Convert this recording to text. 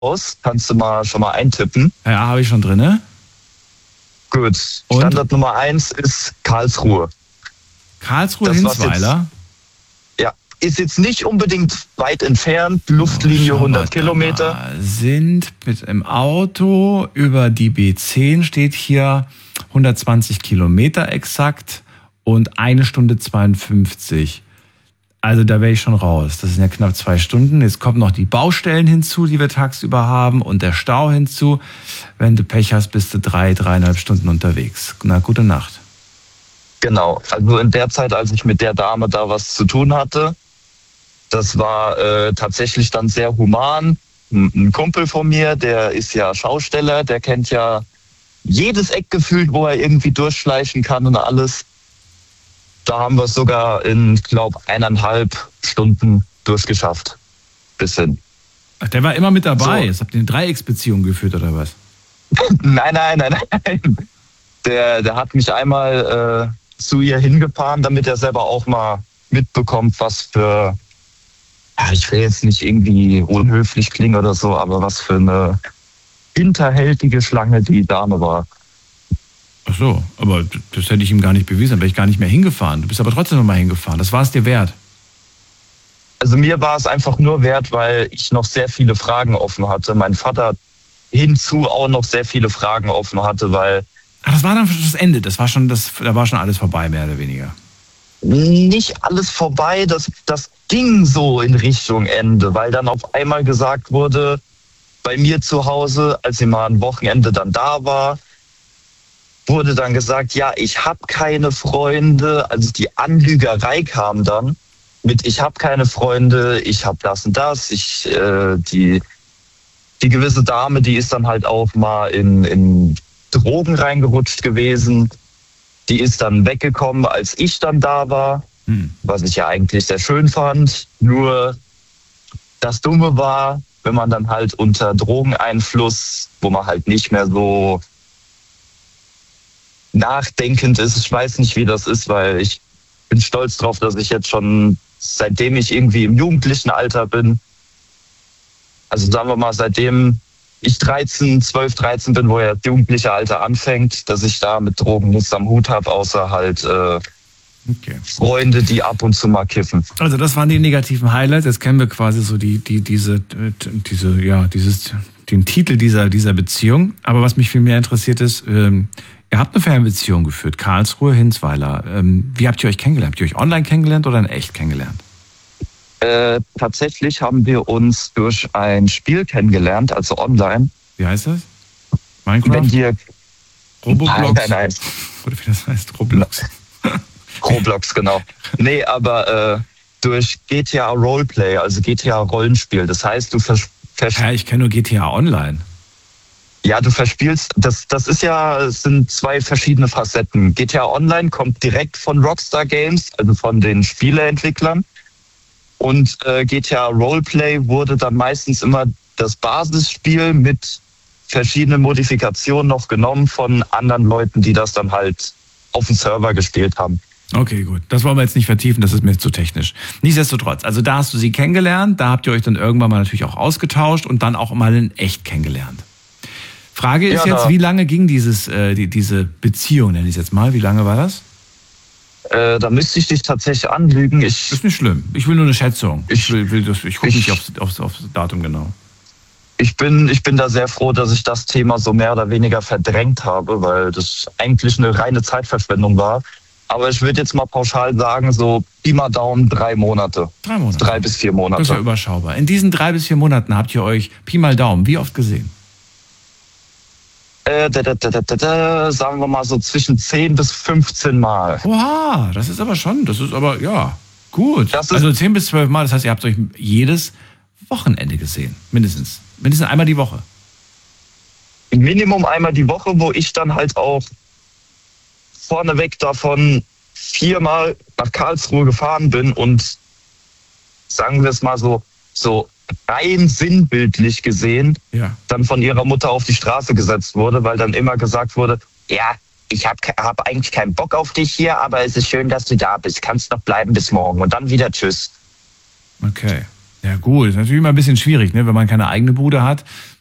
raus. Kannst du schon mal eintippen. Ja, habe ich schon drin. Gut. Und? Standort Nummer 1 ist Karlsruhe. Karlsruhe-Hinsweiler? Ja, ist jetzt nicht unbedingt weit entfernt. Luftlinie 100 Kilometer. Sind mit im Auto über die B10 steht hier 120 Kilometer exakt und 1 Stunde 52. Also da wäre ich schon raus. Das sind ja knapp 2 Stunden. Jetzt kommen noch die Baustellen hinzu, die wir tagsüber haben und der Stau hinzu. Wenn du Pech hast, bist du 3,5 Stunden unterwegs. Na, gute Nacht. Genau. Also in der Zeit, als ich mit der Dame da was zu tun hatte, das war tatsächlich dann sehr human. Ein Kumpel von mir, der ist ja Schausteller, der kennt ja jedes Eck gefühlt, wo er irgendwie durchschleichen kann und alles. Da haben wir es sogar in, glaube 1,5 Stunden durchgeschafft. Bis hin. Ach, der war immer mit dabei. So. Jetzt habt ihr eine Dreiecksbeziehung geführt, oder was? Nein. Der hat mich einmal zu ihr hingefahren, damit er selber auch mal mitbekommt, was für, ja, ich will jetzt nicht irgendwie unhöflich klingen oder so, aber was für eine hinterhältige Schlange die Dame war. Ach so, aber das hätte ich ihm gar nicht bewiesen, dann wäre ich gar nicht mehr hingefahren. Du bist aber trotzdem noch mal hingefahren. Das war es dir wert. Also mir war es einfach nur wert, weil ich noch sehr viele Fragen offen hatte. Mein Vater hinzu auch noch sehr viele Fragen offen hatte, weil... Ach, das war dann das Ende, da war schon alles vorbei, mehr oder weniger. Nicht alles vorbei, das ging so in Richtung Ende, weil dann auf einmal gesagt wurde, bei mir zu Hause, als sie mal ein Wochenende dann da war, wurde dann gesagt, ja, ich habe keine Freunde. Also die Anlügerei kam dann mit, ich habe keine Freunde, ich habe das und das. Die gewisse Dame, die ist dann halt auch mal in Drogen reingerutscht gewesen. Die ist dann weggekommen, als ich dann da war, was ich ja eigentlich sehr schön fand. Nur das Dumme war, wenn man dann halt unter Drogeneinfluss, wo man halt nicht mehr so nachdenkend ist. Ich weiß nicht, wie das ist, weil ich bin stolz drauf, dass ich jetzt schon, seitdem ich irgendwie im jugendlichen Alter bin, also sagen wir mal, seitdem ich 12, 13 bin, wo ja das jugendliche Alter anfängt, dass ich da mit Drogen nichts am Hut habe, außer halt Freunde, die ab und zu mal kiffen. Also das waren die negativen Highlights. Jetzt kennen wir quasi so den Titel dieser Beziehung. Aber was mich viel mehr interessiert ist, ihr habt eine Fernbeziehung geführt, Karlsruhe, Hinsweiler. Wie habt ihr euch kennengelernt? Habt ihr euch online kennengelernt oder in echt kennengelernt? Tatsächlich haben wir uns durch ein Spiel kennengelernt, also online. Wie heißt das? Minecraft? Wenn dir Roblox? Nein. Oder wie das heißt? Roblox. Roblox, genau. Nee, aber durch GTA Roleplay, also GTA Rollenspiel. Das heißt, Ja, ich kenne nur GTA Online. Ja, du verspielst, das sind 2 verschiedene Facetten. GTA Online kommt direkt von Rockstar Games, also von den Spieleentwicklern. Und GTA Roleplay wurde dann meistens immer das Basisspiel mit verschiedenen Modifikationen noch genommen von anderen Leuten, die das dann halt auf dem Server gespielt haben. Okay, gut. Das wollen wir jetzt nicht vertiefen, das ist mir zu technisch. Nichtsdestotrotz, also da hast du sie kennengelernt, da habt ihr euch dann irgendwann mal natürlich auch ausgetauscht und dann auch mal in echt kennengelernt. Frage ist jetzt, wie lange ging diese Beziehung, nenne ich es jetzt mal, wie lange war das? Da müsste ich dich tatsächlich anlügen. Ist nicht schlimm. Ich will nur eine Schätzung. Ich gucke nicht aufs Datum genau. Ich bin da sehr froh, dass ich das Thema so mehr oder weniger verdrängt habe, weil das eigentlich eine reine Zeitverschwendung war. Aber ich würde jetzt mal pauschal sagen, so Pi mal Daumen 3 Monate. 3 Monate. 3 bis 4 Monate. Das ist ja überschaubar. In diesen 3 bis 4 Monaten habt ihr euch Pi mal Daumen wie oft gesehen? Sagen wir mal so zwischen 10 bis 15 Mal. Oha, das ist aber ja, gut. Also 10 bis 12 Mal, das heißt, ihr habt euch jedes Wochenende gesehen. Mindestens einmal die Woche. Minimum einmal die Woche, wo ich dann halt auch vorneweg davon 4-mal nach Karlsruhe gefahren bin und sagen wir es mal so rein sinnbildlich gesehen, dann von ihrer Mutter auf die Straße gesetzt wurde, weil dann immer gesagt wurde, ja, ich hab eigentlich keinen Bock auf dich hier, aber es ist schön, dass du da bist. Kannst noch bleiben bis morgen und dann wieder tschüss. Okay. Ja gut, ist natürlich immer ein bisschen schwierig, ne? Wenn man keine eigene Bude hat,